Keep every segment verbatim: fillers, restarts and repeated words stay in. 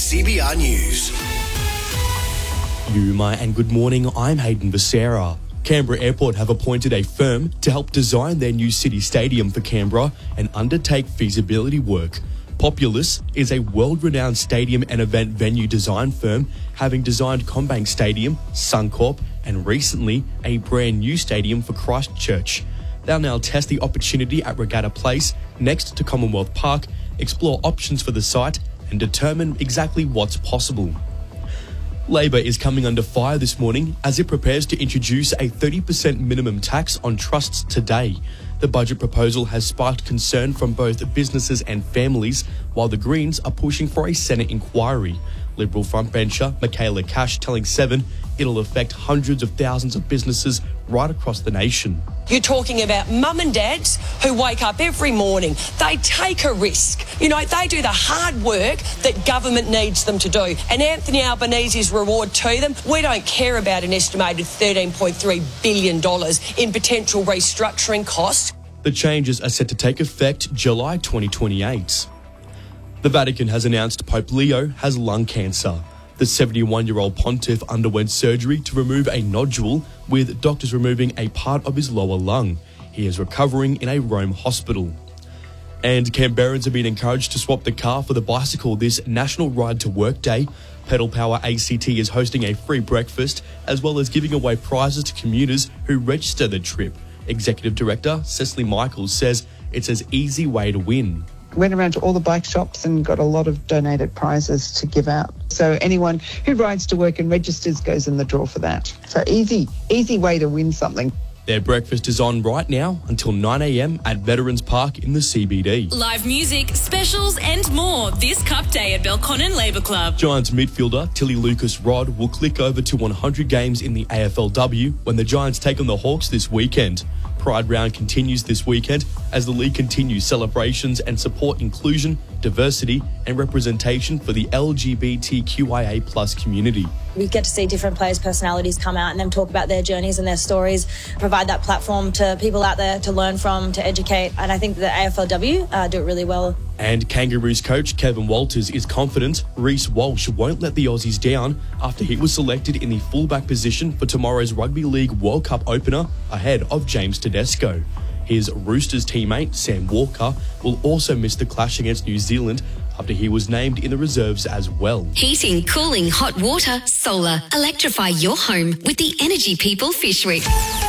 C B R News. Yuma and good morning, I'm Hayden Becerra. Canberra Airport have appointed a firm to help design their new city stadium for Canberra and undertake feasibility work. Populous is a world-renowned stadium and event venue design firm, having designed CommBank Stadium, Suncorp, and recently a brand new stadium for Christchurch. They'll now test the opportunity at Regatta Place next to Commonwealth Park, explore options for the site, and determine exactly what's possible. Labor is coming under fire this morning as it prepares to introduce a thirty percent minimum tax on trusts today. The budget proposal has sparked concern from both businesses and families, while the Greens are pushing for a Senate inquiry. Liberal frontbencher Michaela Cash telling Seven it'll affect hundreds of thousands of businesses right across the nation. You're talking about mum and dads who wake up every morning. They take a risk. You know, they do the hard work that government needs them to do. And Anthony Albanese's reward to them, we don't care about an estimated thirteen point three billion dollars in potential restructuring costs. The changes are set to take effect July twenty twenty-eight. The Vatican has announced Pope Leo has lung cancer. The seventy-one-year-old pontiff underwent surgery to remove a nodule, with doctors removing a part of his lower lung. He is recovering in a Rome hospital. And Canberrans have been encouraged to swap the car for the bicycle this National Ride to Work Day. Pedal Power A C T is hosting a free breakfast, as well as giving away prizes to commuters who register the trip. Executive Director Cecily Michaels says it's an easy way to win. Went around to all the bike shops and got a lot of donated prizes to give out. So anyone who rides to work and registers goes in the draw for that. So easy, easy way to win something. Their breakfast is on right now until nine a.m. at Veterans Park in the C B D. Live music, specials and more this Cup Day at Belconnen Labour Club. Giants midfielder Tilly Lucas-Rod will click over to one hundred games in the A F L W when the Giants take on the Hawks this weekend. Pride Round continues this weekend as the league continues celebrations and support inclusion, diversity and representation for the L G B T Q I A plus community. We get to see different players' personalities come out and them talk about their journeys and their stories, provide that platform to people out there to learn from, to educate, and I think the A F L W uh, do it really well. And Kangaroos coach Kevin Walters is confident Reece Walsh won't let the Aussies down after he was selected in the fullback position for tomorrow's Rugby League World Cup opener ahead of James Tedesco. His Roosters teammate Sam Walker will also miss the clash against New Zealand after he was named in the reserves as well. Heating, cooling, hot water, solar. Electrify your home with the Energy People Fish Week.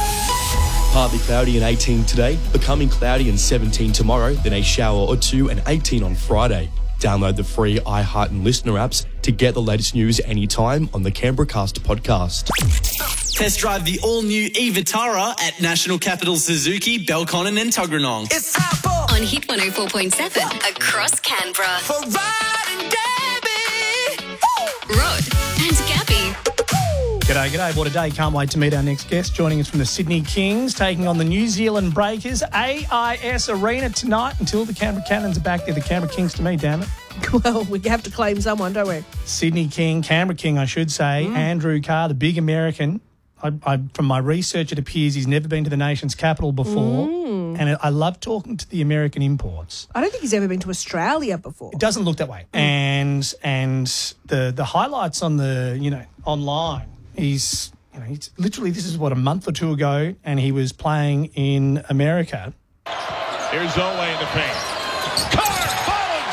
Partly cloudy and eighteen today, becoming cloudy and seventeen tomorrow, then a shower or two and eighteen on Friday. Download the free iHeart and Listener apps to get the latest news anytime on the Canberra Cast podcast. Test drive the all-new e-Vitara at National Capital Suzuki, Belconnen and Tuggeranong. It's Apple on Hit one oh four point seven across Canberra. for riding Gabby. Rod and Gabby. G'day, g'day. What a day. Can't wait to meet our next guest. Joining us from the Sydney Kings, taking on the New Zealand Breakers. A I S Arena tonight until the Canberra Cannons are back there. The Canberra Kings to me, damn it. Well, we have to claim someone, don't we? Sydney King, Canberra King, I should say. Mm. Andrew Carr, the big American. I, I, from my research, it appears he's never been to the nation's capital before. Mm. And I love talking to the American imports. I don't think he's ever been to Australia before. It doesn't look that way. Mm. And and the the highlights on the, you know, online, he's, you know, he's literally, this is what, a month or two ago, and he was playing in America. Here's Zoe in the paint. Carr, follow,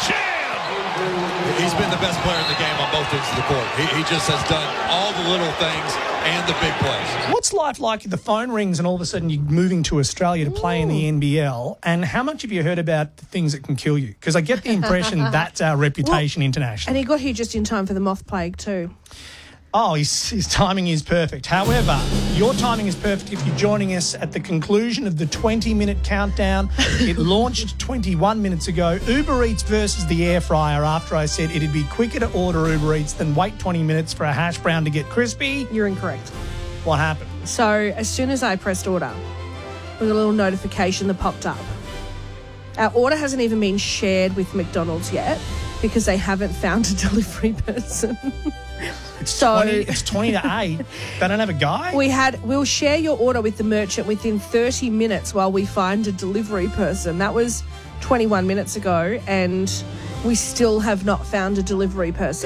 jam! He's been the best player in the game on both ends of the court. He, he just has done all the little things and the big plays. What's life like if the phone rings and all of a sudden you're moving to Australia to play in the N B L? And how much have you heard about the things that can kill you? Because I get the impression that's our reputation well, internationally. And he got here just in time for the moth plague too. Oh, his, his timing is perfect. However, your timing is perfect if you're joining us at the conclusion of the twenty-minute countdown. It launched twenty-one minutes ago. Uber Eats versus the air fryer after I said it'd be quicker to order Uber Eats than wait twenty minutes for a hash brown to get crispy. You're incorrect. What happened? So as soon as I pressed order, there was a little notification that popped up. Our order hasn't even been shared with McDonald's yet because they haven't found a delivery person. It's, so, twenty, it's twenty to eight. They don't have a guy? We had, we'll share your order with the merchant within thirty minutes while we find a delivery person. That was twenty-one minutes ago, and we still have not found a delivery person.